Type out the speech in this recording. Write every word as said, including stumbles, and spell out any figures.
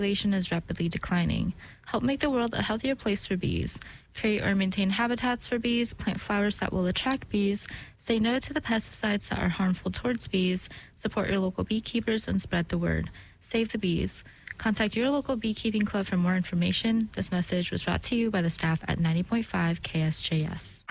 population is rapidly declining. Help make the world a healthier place for bees. Create or maintain habitats for bees, plant flowers that will attract bees, say no to the pesticides that are harmful towards bees, support your local beekeepers, and spread the word. Save the bees. Contact your local beekeeping club for more information. This message was brought to you by the staff at ninety point five K S J S.